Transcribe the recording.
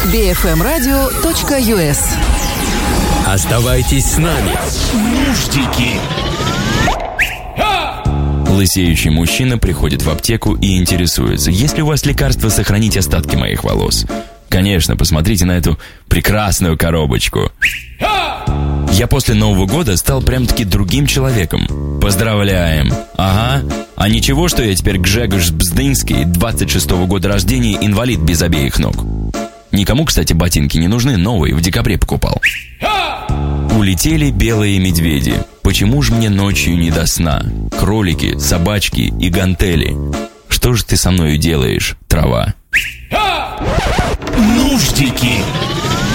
bfmradio.us. Оставайтесь с нами. Нуждики. Лысеющий мужчина приходит в аптеку и интересуется: есть ли у вас лекарство сохранить остатки моих волос? Конечно, посмотрите на эту прекрасную коробочку. Я после Нового года стал прям-таки другим человеком. Поздравляем. Ага. А ничего, что я теперь Гжегош Бздынский, 26-го года рождения, инвалид без обеих ног. Никому, кстати, ботинки не нужны, новые, в декабре покупал. Улетели белые медведи. Почему же мне ночью не до сна? Кролики, собачки и гантели. Что же ты со мною делаешь, трава? Нуждики.